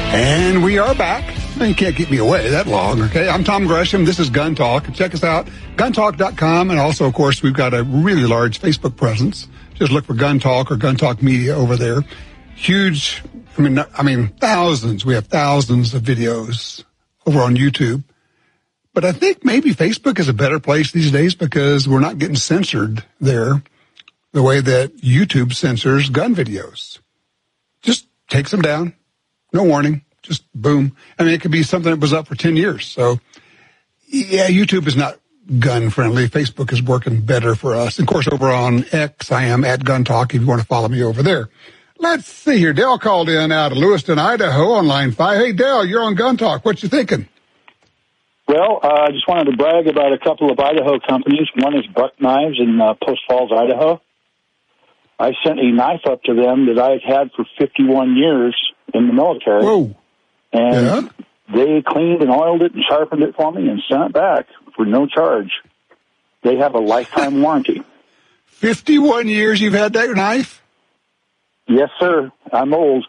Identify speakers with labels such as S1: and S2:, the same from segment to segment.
S1: And we are back. You can't keep me away that long, okay? I'm Tom Gresham. This is Gun Talk. Check us out, guntalk.com. And also, of course, we've got a really large Facebook presence. Just look for Gun Talk or Gun Talk Media over there. Huge, I mean, thousands. We have thousands of videos over on YouTube. But I think maybe Facebook is a better place these days because we're not getting censored there the way that YouTube censors gun videos. Just takes them down. No warning. Just boom. I mean, it could be something that was up for 10 years. So, yeah, YouTube is not gun-friendly. Facebook is working better for us. And, of course, over on X, I am at Gun Talk if you want to follow me over there. Let's see here. Dale called in out of Lewiston, Idaho on line 5. Hey, Dale, you're on Gun Talk. What you thinking?
S2: Well, I just wanted to brag about a couple of Idaho companies. One is Buck Knives in Post Falls, Idaho. I sent a knife up to them that I've had for 51 years in the military.
S1: Whoa.
S2: And they cleaned and oiled it and sharpened it for me and sent it back for no charge. They have a lifetime warranty.
S1: 51 years you've had that knife?
S2: Yes, sir. I'm old.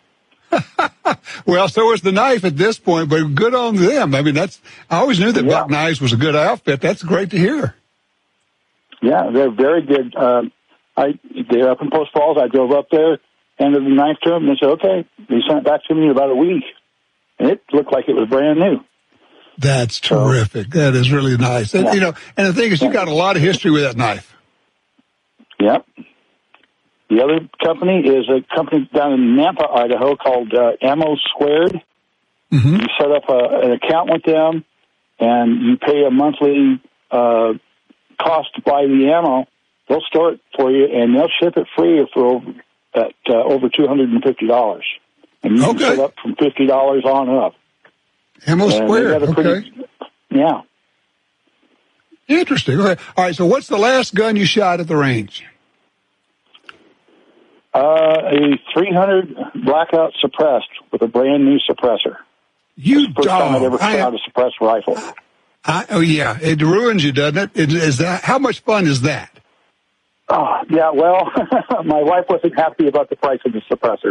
S1: Well, so is the knife at this point, but good on them. I mean, I always knew that Buck Knives was a good outfit. That's great to hear.
S2: Yeah, they're very good. They're up in Post Falls. I drove up there, handed the knife to them, and they said, okay. They sent it back to me in about a week, and it looked like it was brand new.
S1: That's terrific. That is really nice. And, you know, and the thing is, you got a lot of history with that knife.
S2: Yep. The other company is a company down in Nampa, Idaho called Ammo Squared.
S1: Mm-hmm.
S2: You set up an account with them, and you pay a monthly cost to buy the ammo. They'll store it for you, and they'll ship it free for over $250. And you can set up from $50 on up.
S1: Ammo Squared, okay.
S2: Yeah.
S1: Interesting. Okay. All right, so what's the last gun you shot at the range?
S2: A 300 Blackout suppressed with a brand new suppressor.
S1: You
S2: First time I'd ever shot a suppressed rifle.
S1: Oh, yeah. It ruins you, doesn't it? Is that, how much fun is that?
S2: Oh, yeah, well, my wife wasn't happy about the price of the suppressor,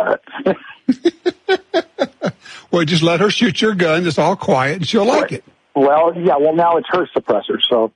S2: but...
S1: Well, just let her shoot your gun. It's all quiet, and she'll like it.
S2: Well, yeah, now it's her suppressor, so...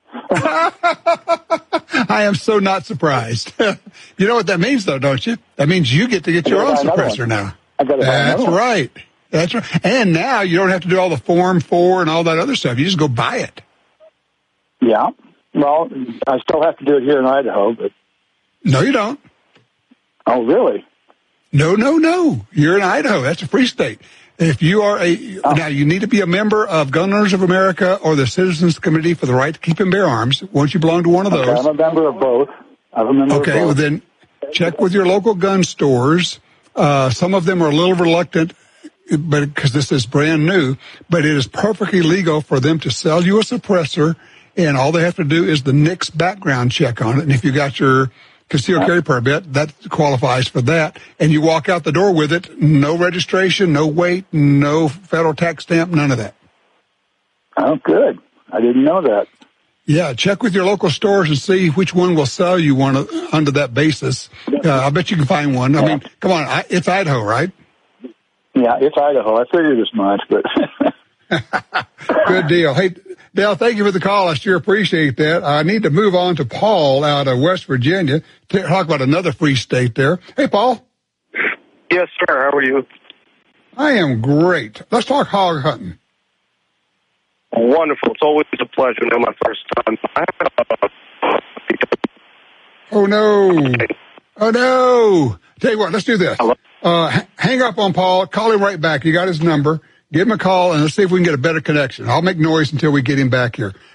S1: I am so not surprised. You know what that means, though, don't you? That means you get to get your own suppressor now. That's right. That's right. And now you don't have to do all the Form 4 and all that other stuff. You just go buy it.
S2: Yeah. Well, I still have to do it here in Idaho, but...
S1: No, you don't.
S2: Oh, really?
S1: No. You're in Idaho. That's a free state. If you are now you need to be a member of Gun Owners of America or the Citizens Committee for the Right to Keep and Bear Arms. Once you belong to one of those.
S2: I'm a member of both.
S1: Okay, well then check with your local gun stores. Some of them are a little reluctant, but because this is brand new, but it is perfectly legal for them to sell you a suppressor, and all they have to do is the NICS background check on it. And if you got your concealed carry permit, that qualifies for that. And you walk out the door with it, no registration, no weight, no federal tax stamp, none of that.
S2: Oh, good. I didn't know that.
S1: Yeah, check with your local stores and see which one will sell you one under that basis. I bet you can find one. I mean, come on, it's Idaho, right?
S2: Yeah, it's Idaho. I figured as much, but...
S1: Good deal. Hey, Dale, thank you for the call. I sure appreciate that. I need to move on to Paul out of West Virginia to talk about another free state there. Hey, Paul.
S3: Yes, sir. How are you?
S1: I am great. Let's talk hog hunting.
S3: Wonderful. It's always a pleasure. Now my first time.
S1: Oh, no. Tell you what, let's do this. Hang up on Paul. Call him right back. You got his number. Give him a call, and let's see if we can get a better connection. I'll make noise until we get him back here.